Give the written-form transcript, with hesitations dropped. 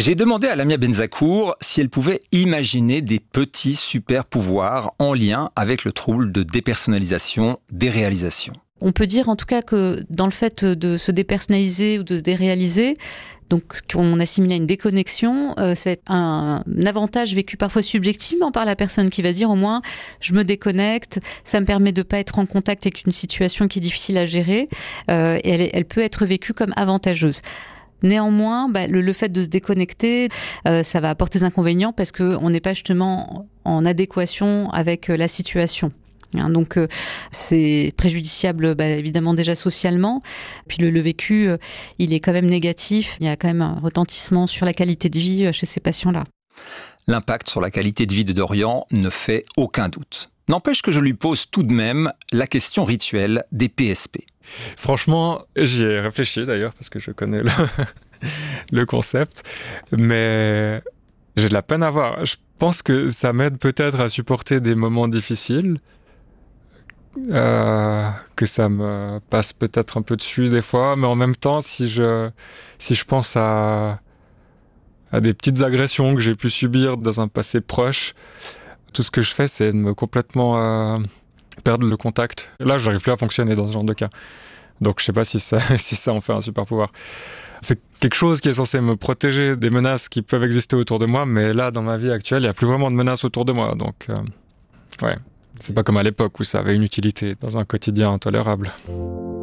J'ai demandé à Lamia Benzakour si elle pouvait imaginer des petits super pouvoirs en lien avec le trouble de dépersonnalisation, déréalisation. On peut dire en tout cas que dans le fait de se dépersonnaliser ou de se déréaliser, donc qu'on assimile à une déconnexion, c'est un avantage vécu parfois subjectivement par la personne qui va dire au moins je me déconnecte, ça me permet de ne pas être en contact avec une situation qui est difficile à gérer, et elle peut être vécue comme avantageuse. Néanmoins, le fait de se déconnecter, ça va apporter des inconvénients parce qu'on n'est pas justement en adéquation avec la situation. Donc c'est préjudiciable évidemment déjà socialement, puis le vécu il est quand même négatif, il y a quand même un retentissement sur la qualité de vie chez ces patients-là. L'impact sur la qualité de vie de Dorian ne fait aucun doute. N'empêche que je lui pose tout de même la question rituelle des PSP. Franchement, j'y ai réfléchi d'ailleurs parce que je connais le concept, mais j'ai de la peine à voir. Je pense que ça m'aide peut-être à supporter des moments difficiles, que ça me passe peut-être un peu dessus des fois, mais en même temps, si je pense à des petites agressions que j'ai pu subir dans un passé proche, tout ce que je fais, c'est de me complètement perdre le contact. Là, j'arrive plus à fonctionner dans ce genre de cas. Donc, je sais pas si ça en fait un super pouvoir. C'est quelque chose qui est censé me protéger des menaces qui peuvent exister autour de moi, mais là, dans ma vie actuelle, il n'y a plus vraiment de menaces autour de moi. Donc, ouais, c'est pas comme à l'époque où ça avait une utilité dans un quotidien intolérable.